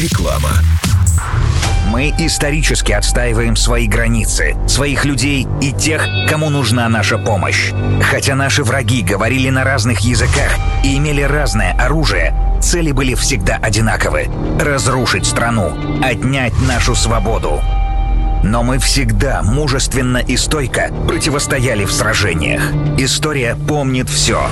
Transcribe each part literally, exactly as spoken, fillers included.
Реклама. Мы исторически отстаиваем свои границы, своих людей и тех, кому нужна наша помощь. Хотя наши враги говорили на разных языках и имели разное оружие, цели были всегда одинаковы — разрушить страну, отнять нашу свободу. Но мы всегда мужественно и стойко противостояли в сражениях. История помнит все.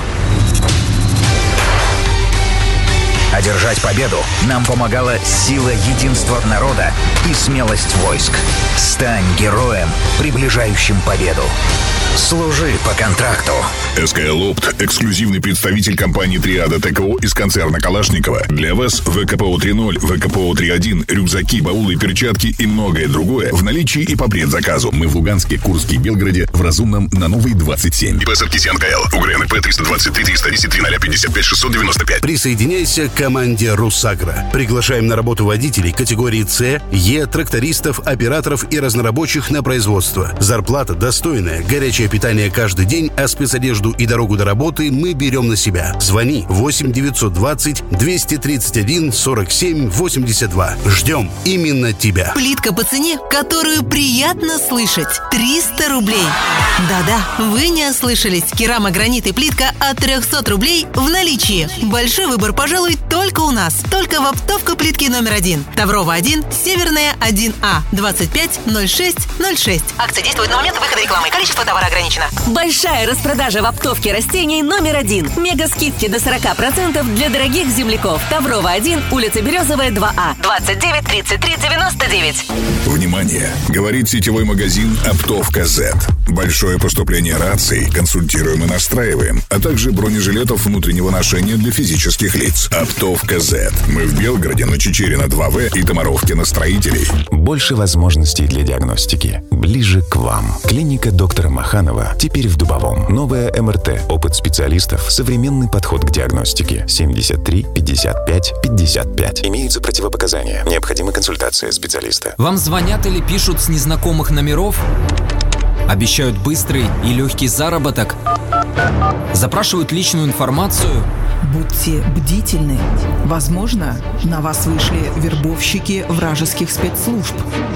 Одержать победу нам помогала сила единства народа и смелость войск. Стань героем, приближающим победу. Служи по контракту. СКЛ Опт – эксклюзивный представитель компании «Триада ТКО» из концерна Калашникова. Для вас ВКПО три ноль, ВКПО три один, рюкзаки, баулы, перчатки и многое другое в наличии и по предзаказу. Мы в Луганске, Курске и Белгороде, в Разумном, на Новой двадцать семь. ИП Саркисян КЛ. УГРНП триста двадцать три триста десять три ноль пятьдесят пять шестьсот девяносто пять. Присоединяйся к команде «Русагра». Приглашаем на работу водителей категории С, Е, трактористов, операторов и разнорабочих на производство. Зарплата достойная, горячее питание каждый день, а спецодежду и дорогу до работы мы берем на себя. Звони восемь девятьсот двадцать двести тридцать один сорок семь восемьдесят два. Ждем именно тебя. Плитка по цене, которую приятно слышать. триста рублей. Да-да, вы не ослышались. Керамогранит и плитка от триста рублей в наличии. Большой выбор, пожалуй, только у нас. Только в оптовка плитки номер один. Таврова один, Северная один А, двадцать пять ноль шесть ноль шесть. Акция действует на момент выхода рекламы. Количество товара ограничено. Большая распродажа в оптовке растений номер один. Мега скидки до сорок процентов для дорогих земляков. Таврова один, улица Березовая, два А, двадцать девять тридцать три девяносто девять. Внимание! Говорит сетевой магазин «Оптовка Z». Большое поступление раций, консультируем и настраиваем, а также бронежилетов внутреннего ношения для физических лиц. «Оптовка Z». Мы в Белгороде на Чичерина два В и Томаровке на Строителей. Больше возможностей для диагностики. Ближе к вам. Клиника доктора Маханова теперь в Дубовом. Новая МРТ. Опыт специалистов. Современный подход к диагностике. семьдесят три пятьдесят пять пятьдесят пять. Имеются противопоказания. Необходима консультация специалиста. Вам звонят или пишут с незнакомых номеров? Обещают быстрый и легкий заработок? Запрашивают личную информацию? Будьте бдительны. Возможно, на вас вышли вербовщики вражеских спецслужб.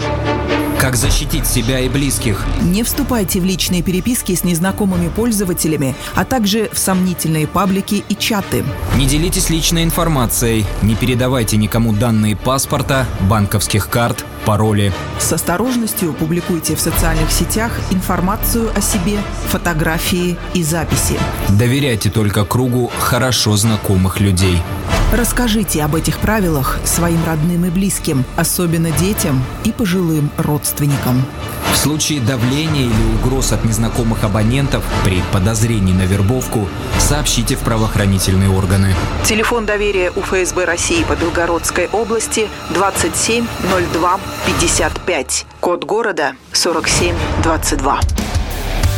Как защитить себя и близких? Не вступайте в личные переписки с незнакомыми пользователями, а также в сомнительные паблики и чаты. Не делитесь личной информацией, не передавайте никому данные паспорта, банковских карт, пароли. С осторожностью публикуйте в социальных сетях информацию о себе, фотографии и записи. Доверяйте только кругу хорошо знакомых людей. Расскажите об этих правилах своим родным и близким, особенно детям и пожилым родственникам. В случае давления или угроз от незнакомых абонентов при подозрении на вербовку сообщите в правоохранительные органы. Телефон доверия У Ф С Б России по Белгородской области двадцать семь ноль два пятьдесят пять. Код города сорок семь двадцать два.